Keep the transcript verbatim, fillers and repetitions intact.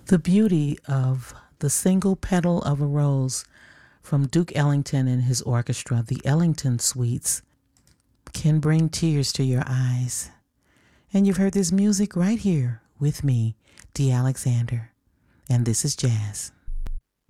The beauty of The Single Petal of a Rose from Duke Ellington and his orchestra, the Ellington Suites, can bring tears to your eyes. And you've heard this music right here with me, Dee Alexander. And this is jazz.